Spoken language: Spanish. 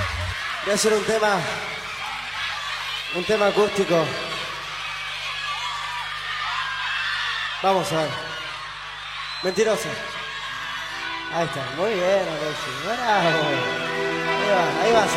Voy a hacer un tema acústico. Vamos a ver. Mentirosa. Ahí está, muy bien, Alexis. Bravo. Ahí va,